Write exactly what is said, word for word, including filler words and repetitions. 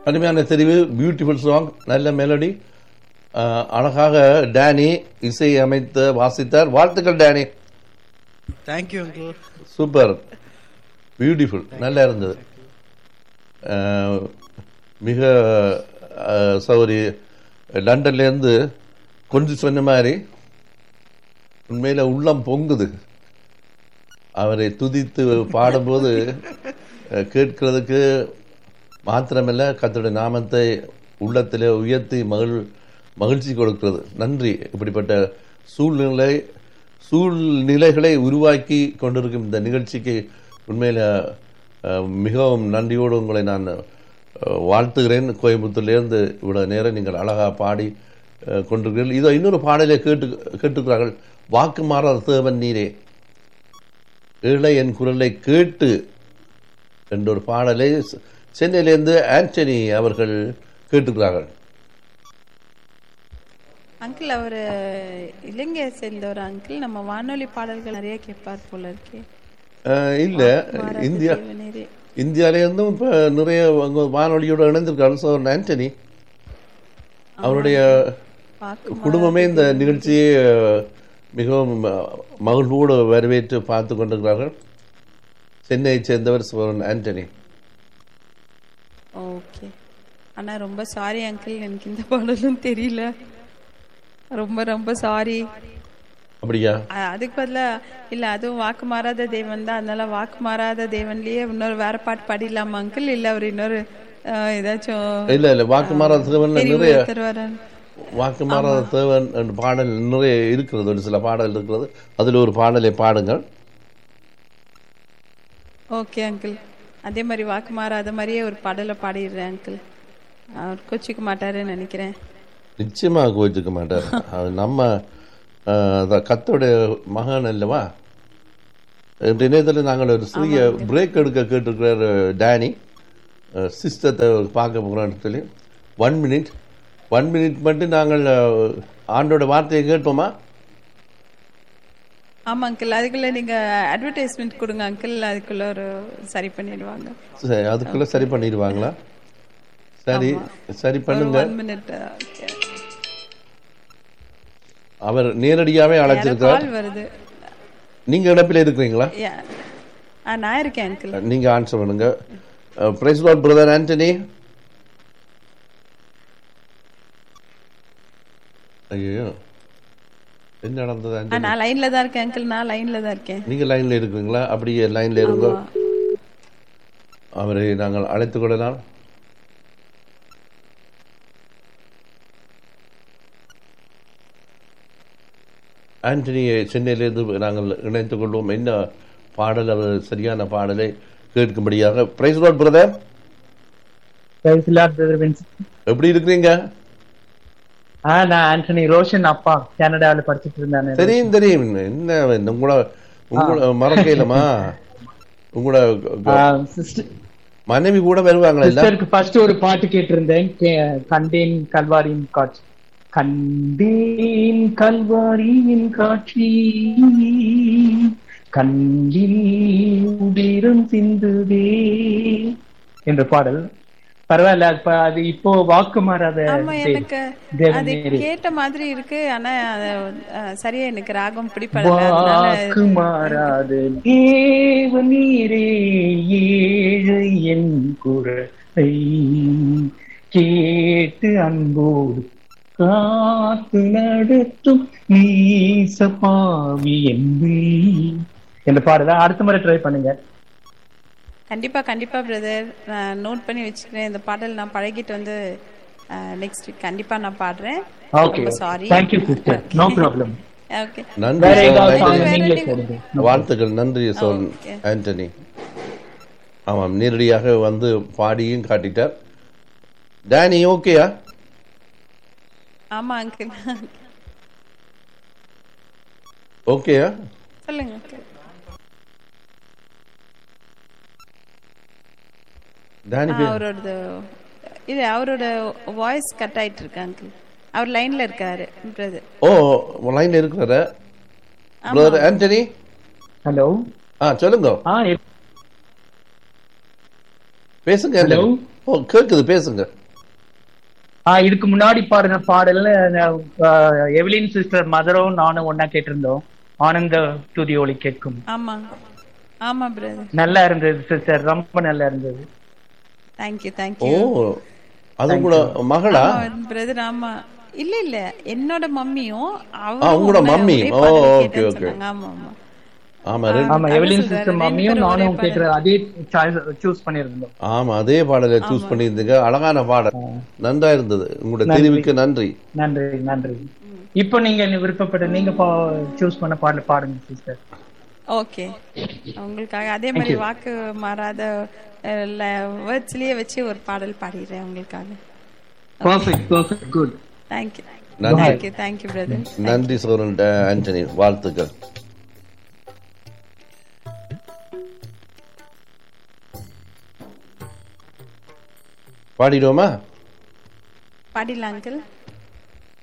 அருமையான தெரிவு, beautiful song, நல்ல மெலடி, அழகாக டேனி இசை அமைத்து வாசித்தார். வாழ்த்துக்கள் Danny. Thank you uncle. Super, beautiful, நல்லா இருந்தது. மிக சௌரி லண்டன்லேருந்து கொஞ்சம் சொன்ன மாதிரி உண்மையில் உள்ளம் பொங்குது. அவரை துதித்து பாடும்போது கேட்கிறதுக்கு மாத்திரமல்ல, கர்த்தருடைய நாமத்தை உள்ளத்தில் உயர்த்தி மகிழ் மகிழ்ச்சி கொடுக்கிறது. நன்றி. இப்படிப்பட்ட சூழ்நிலை சூழ்நிலைகளை உருவாக்கி கொண்டிருக்கும் இந்த நிகழ்ச்சிக்கு உண்மையில் மிகவும் நன்றியோடு உங்களை நான் வாழ்த்துகிறேன். கோயம்புத்தூர்லேருந்து இவ்வளோ நேரம் நீங்கள் அழகாக பாடி கொண்டிருக்கிறீர்கள். இதோ இன்னொரு பாடலை கேட்டு கேட்டுக்கிறார்கள். வாக்கு மாறாத தேவன் நீரே, ஏழை என் குரலை கேட்டு என்ற ஒரு பாடலை சென்னையிலேருந்து ஆண்டனி அவர்கள் கேட்டுக்கிறார்கள். அங்கிள், அவர் இலங்கையை சேர்ந்த ஒரு அங்கிள், நம்ம வானொலி பாடல்கள் நிறைய கேட்பார் போல இருக்கே. இல்லை, இந்தியா இந்தியாவிலேருந்தும் இப்போ நிறைய வானொலியோடு இணைந்திருக்காரு. ஸோ ஆண்டனி அவருடைய குடும்பமே இந்த நிகழ்ச்சியை மிகவும் மகிழ்வோடு வரவேற்று பார்த்து கொண்டிருக்கிறார்கள். சென்னையை சேர்ந்தவர் சோரன் ஆண்டனி. ஓகே. ஆனால் ரொம்ப சாரி அங்கிள், எனக்கு இந்த பாடலும் தெரியல. ரொம்ப ரொம்ப சாரி. அப்படியா? அதுக்கு பதிலா இல்லை, அதுவும் வாக்கு மாறாத தேவன் தான், அதனால வாக்கு மாறாத தேவன்லயே இன்னொரு வேற பாட்டு பாடிடலாமா அங்கிள்? இல்லை அவர் இன்னொரு ஏதாச்சும்? இல்லை இல்லை, வாக்கு மாறாத தேவன் நிறைய வாக்கு மாறாத தேவன் பாடல் நிறைய இருக்கிறது. ஒரு சில பாடல் இருக்கிறது, அதில் ஒரு பாடலை பாடுங்கள். ஓகே அங்கிள், அதே மாதிரி வாக்கு மாறாத மாதிரியே ஒரு பாடலை பாடிடுறேன் அங்கிள். அவர் கோச்சிக்க மாட்டாருன்னு நினைக்கிறேன். நிச்சயமாக கோச்சிக்க மாட்டார். நம்ம கத்தோடைய மகன் அல்லவா. இணையத்தில் நாங்கள் ஒரு சிறிய பிரேக் எடுக்க கேட்டிருக்கிறார் டேனி. சிஸ்டத்தை பார்க்க போகிறோம் சொல்லி ஒன் மினிட் ஒன் மினிட் மட்டும் நாங்கள் ஆண்டோட வார்த்தையை கேட்போமா? ஆமாம் அங்கிள், அதுக்குள்ளே நீங்கள் அட்வர்டைஸ்மெண்ட் கொடுங்க அங்கிள், அதுக்குள்ளே ஒரு சரி பண்ணிடுவாங்க. சரி, அதுக்குள்ளே சரி பண்ணிடுவாங்களா? சரி, சரி பண்ணுங்க. One minute. அவர் நேரடியாகவே அழைச்சிருக்கார். வருது. நீங்க இடப்பில் இருக்கிறீங்களா? நான் இருக்கேன் அங்கிள். நீங்க ஆன்சர் பண்ணுங்க. Price Lord brother Antony. ஐயோ, என்ன நடந்தது ஆண்டனி? நான் லைன்ல தான் இருக்கேன் அங்கிள், நான் லைன்ல தான் இருக்கேன். நீங்க லைன்ல இருக்கீங்களா? அப்படியே லைன்ல இருங்க. அவரை நாங்கள் அழைத்துக் கொள்ளலாம். ஆண்டனியை சென்னையிலிருந்து நாங்கள் இணைத்துக் கொள்வோம். என்ன பாடல், அவர் சரியான பாடலை கேட்கும்படியாக. Price Lord brother. எப்படி இருக்கிறீங்க? நான் ஆண்டனி ரோஷன் அப்பா, கனடாவில் படிச்சுட்டு இருந்தானே. தெரியும் தெரியும். என்ன உங்களோட உங்களோட மறக்கலமா? உங்களோட மனைவி கூட வருவாங்களா? ஃபர்ஸ்ட் ஒரு பாட்டு கேட்டிருந்தேன், கண்டேன் கல்வாரியின் காட்சி. கண்டேன் கல்வாரியின் காட்சி, கண்டில் உதிரம் சிந்துதே என்ற பாடல். பரவாயில்ல, அது இப்போ வாக்கு மாறாத எனக்கு அது கேட்ட மாதிரி இருக்கு. ஆனா சரியா எனக்கு ராகம் பிடிப்படல. வாக்கு மாறாத தேவ நீரே, ஏழை என் குரலை கேட்டு அன்போடு காத்து நடத்தும் நீசபாவி என்ற பாடல அடுத்த முறை ட்ரை பண்ணுங்க. கண்டிப்பா கண்டிப்பா பிரதர், நான் நோட் பண்ணி வச்சுக்கிறேன். இந்த பாடல் நான் பழகிட்டு வந்து நெக்ஸ்ட் வீக் கண்டிப்பா நான் பாடுறேன். Okay, sorry. Thank you sister, no problem. Okay, நன்றி. வாழ்த்துக்கள். நன்றி சோல் ஆண்டனி. ஆமாம், நேரடியாக வந்து பாடியும் காட்டிட்டார். டேனி ஓகேயா? ஆமா அங்கிள். ஓகேயா? சொல்லுங்க. அவரோட இது அவரோட வாய்ஸ் கட் ஆயிட்டு இருக்கு அங்கிள். அவர் லைன்ல இருக்காரு பிரதர். ஓ, லைன்ல இருக்காரு பிரதர் ஆண்டனி. ஹலோ. ஆ சொல்லுங்க. ஆ பேசுங்க. ஹலோ. ஓ கேட்குது, பேசுங்க. ஆ இதுக்கு முன்னாடி பாடின பாடல்ல அஹ், எவலின் சிஸ்டர் மதரும் நானும் ஒன்னா கேட்டிருந்தோம். ஆனந்த துதி ஒளி கேட்கும். ஆமா ஆமா பிரதர். நல்லா இருந்தது சிஸ்டர், ரொம்ப நல்லா இருந்தது. தேங்க்யூ ஓ தேங்க்யூ அது கூட மகளா? பிரதர். ஆமா இல்ல இல்ல என்னோட மம்மியும் ஆ, அவரும் உங்களோட ஒண்ணா மம்மி. ஒரே ஓ பாடல் ஓகே கேட்டேன்னு ஓகே. சொன்னாங்க. ஆமா ஆமா ஆமா ஆ, ரெண்டு ஆமா, அதான் எவலின் சொல்றாரு, சிஸ்டர் ரெண்டு மம்மியும் பேரும் ஒரே நானும் பாடல். கேட்கிற அதே சூஸ் பண்ணியிருந்தோம். ஆமா அதே பாடலை சூஸ் ஆமா. பண்ணியிருந்தீங்க. அழகான பாடல், நன்றா இருந்தது. உங்களோட நன்றி. தெரிவுக்கு நன்றி. நன்றி நன்றி. இப்போ நீங்க என்ன விருப்பப்பட்ட நீங்க சூஸ் பண்ண பாடல் பாடுங்க சிஸ்டர். ஓகே, உங்களுக்காக அதே மாதிரி வாக்கு மாறாத வேர்ட்ஸ்லயே வச்சு ஒரு பாடல் பாடிடுறேன் உங்களுக்காக. Perfect perfect good. தேங்க்யூ நன்றி. Thank you thank you brother. நன்றி சோரன் ஆண்டனி, வாழ்த்துக்கள். பாடிடுவோமா? பாடிடலாம் அங்கிள்.